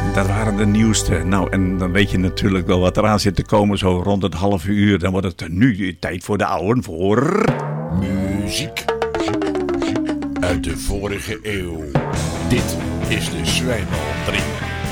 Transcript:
Dat waren de nieuwste. Nou, en dan weet je natuurlijk wel wat eraan zit te komen. Zo rond het half uur. Dan wordt het nu tijd voor de ouwen voor... Muziek uit de vorige eeuw. Dit is de Zwijnal 3.